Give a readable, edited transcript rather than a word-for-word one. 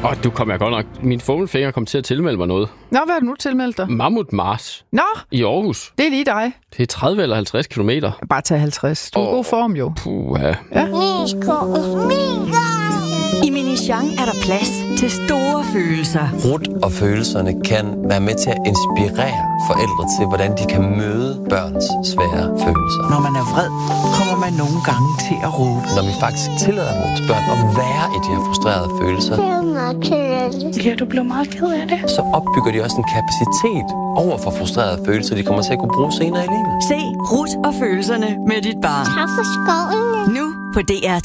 Du kom jeg godt nok... Min fummelfinger kom til at tilmelde mig noget. Nå, hvad har du nu tilmeldt dig? Mammut Mars. Nå, I Aarhus. det er lige dig. Det er 30 eller 50 kilometer. Bare tag 50. Du er i god form, jo. Puha. Ja. I Minichang er der plads til store følelser. Rut og følelserne kan være med til at inspirere forældre til, hvordan de kan møde børns svære følelser. Når man er vred, kommer man nogle gange til at råbe. Når vi faktisk tillader vores børn at være i de her frustrerede følelser, Ja, du blev meget ked af det. så opbygger de også en kapacitet over for frustrerede følelser, de kommer til at kunne bruge senere i livet. Se Rut og følelserne med dit barn. Tak for skoven. Nu på DR.